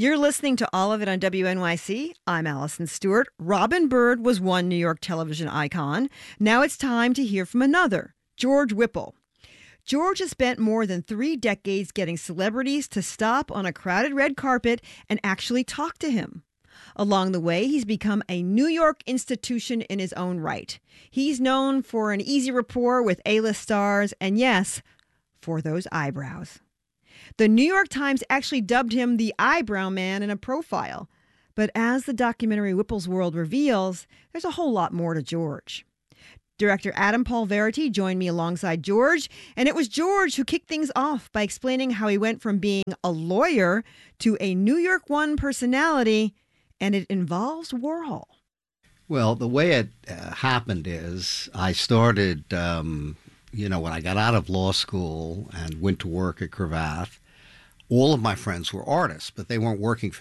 You're listening to All of It on WNYC. I'm Allison Stewart. Robin Bird was one New York television icon. Now it's time to hear from another, George Whipple. George has spent more than 3 decades getting celebrities to stop on a crowded red carpet and actually talk to him. Along the way, he's become a New York institution in his own right. He's known for an easy rapport with A-list stars, and yes, for those eyebrows. The New York Times actually dubbed him the Eyebrow Man in a profile. But as the documentary Whipple's World reveals, there's a whole lot more to George. Director Adam Paul Verity joined me alongside George, and it was George who kicked things off by explaining how he went from being a lawyer to a New York One personality, and it involves Warhol. Well, the way it happened is I started, when I got out of law school and went to work at Cravath, all of my friends were artists, but they weren't working for